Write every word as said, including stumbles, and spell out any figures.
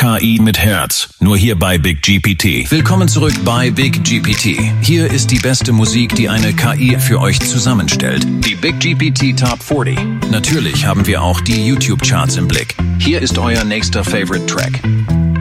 K I mit Herz. Nur hier bei Big G P T. Willkommen zurück bei Big G P T. Hier ist die beste Musik, die eine K I für euch zusammenstellt. Die Big G P T Top vierzig. Natürlich haben wir auch die YouTube-Charts im Blick. Hier ist euer nächster Favorite Track.